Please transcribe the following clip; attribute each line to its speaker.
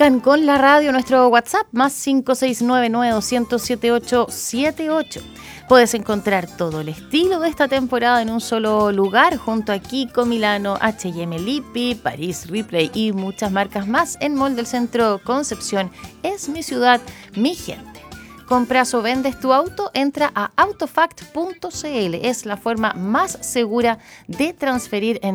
Speaker 1: comunican con la radio, nuestro WhatsApp, más 569-900-7878. Puedes encontrar todo el estilo de esta temporada en un solo lugar, junto a Kiko, Milano, H&M Lippi, París Ripley y muchas marcas más en Mall del Centro Concepción. Es mi ciudad, mi gente. Compras o vendes tu auto, entra a autofact.cl. Es la forma más segura de transferir